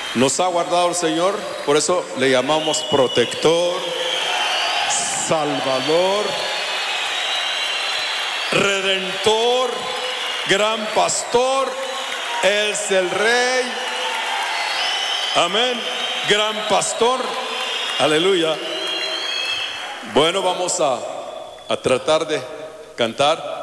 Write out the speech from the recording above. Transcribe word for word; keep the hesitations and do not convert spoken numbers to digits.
Nos ha guardado el Señor, por eso le llamamos protector, salvador, redentor, gran pastor. Él es el rey. Amén. Gran pastor. Aleluya. Bueno, vamos a, a tratar de cantar.